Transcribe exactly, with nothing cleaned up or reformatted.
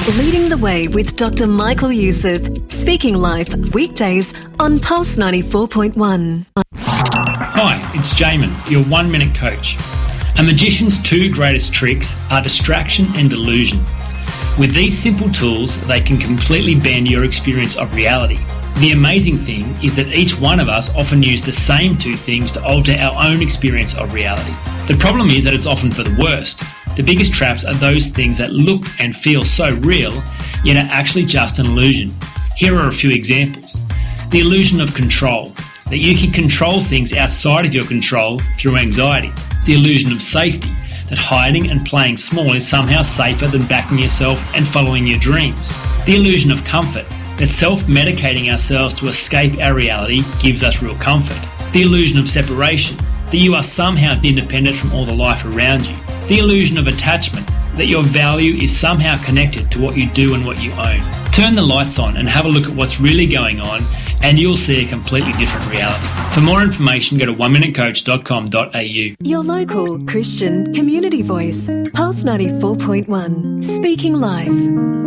Leading the Way with Doctor Michael Youssef, speaking live weekdays on Pulse ninety-four point one. Hi, it's Jamin, your one-minute coach. A magician's two greatest tricks are distraction and delusion. With these simple tools, they can completely bend your experience of reality. The amazing thing is that each one of us often use the same two things to alter our own experience of reality. The problem is that it's often for the worst. The biggest traps are those things that look and feel so real, yet are actually just an illusion. Here are a few examples. The illusion of control, that you can control things outside of your control through anxiety. The illusion of safety, that hiding and playing small is somehow safer than backing yourself and following your dreams. The illusion of comfort, that self-medicating ourselves to escape our reality gives us real comfort. The illusion of separation, that you are somehow independent from all the life around you. The illusion of attachment, that your value is somehow connected to what you do and what you own. Turn the lights on and have a look at what's really going on, and you'll see a completely different reality. For more information, go to one minute coach dot com dot a u. Your local Christian community voice, Pulse ninety-four point one, speaking live.